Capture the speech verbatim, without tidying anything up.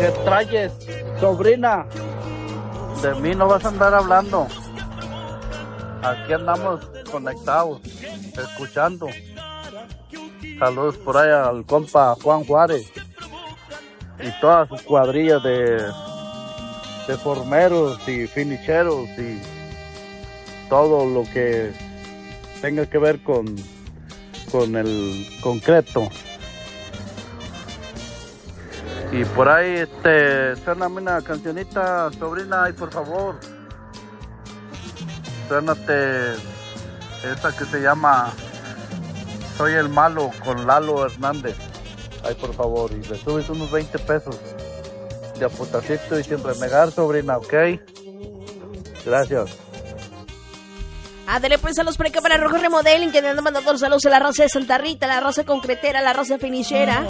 ¿Qué traes, sobrina? De mí no vas a andar hablando. Aquí andamos conectados, escuchando. Saludos por ahí al compa Juan Juárez y toda su cuadrilla de, de formeros y finicheros y todo lo que tenga que ver con, con el concreto. Y por ahí, este, suéname una cancionita, sobrina, ay, por favor. Suénate esa que se llama Soy el Malo con Lalo Hernández. Ay, por favor, y le subes unos veinte pesos de aputacito y sin renegar, sobrina, ¿ok? Gracias. Ándale pues, saludos por acá para Rojo Remodeling, que me anda mandando saludos a la raza de Santa Rita, la raza concretera, la raza finichera.